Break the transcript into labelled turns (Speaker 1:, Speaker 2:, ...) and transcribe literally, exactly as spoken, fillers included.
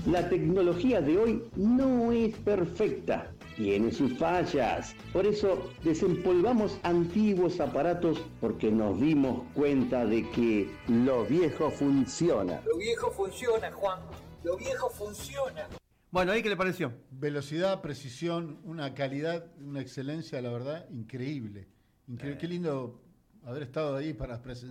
Speaker 1: La tecnología de hoy no es perfecta, tiene sus fallas. Por eso desempolvamos antiguos aparatos porque nos dimos cuenta de que lo viejo funciona.
Speaker 2: Lo viejo funciona, Juan. Lo viejo funciona.
Speaker 3: Bueno, ¿ahí qué le pareció?
Speaker 4: Velocidad, precisión, una calidad, una excelencia, la verdad, increíble. Increíble. Eh. Qué lindo haber estado ahí para presenciar.